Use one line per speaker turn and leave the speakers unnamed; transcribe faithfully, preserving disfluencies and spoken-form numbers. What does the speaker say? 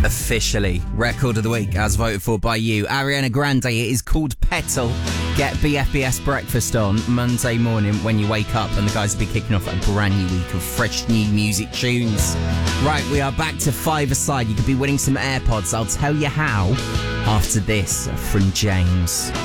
Officially, record of the week as voted for by you, Ariana Grande. It is called Petal. Get B F B S breakfast on Monday morning when you wake up, and the guys will be kicking off a brand new week of fresh new music tunes. Right, we are back to five-a-side. You could be winning some AirPods. I'll tell you how after this from James.